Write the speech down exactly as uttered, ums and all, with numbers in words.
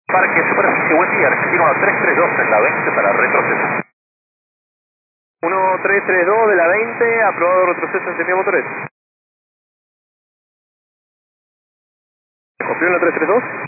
Parque Superficie, buen día, Argentino uno tres tres dos en la veinte para retroceso. uno tres tres dos de la veinte, aprobado retroceso, encendido motores. ¿Copió en la tres tres dos?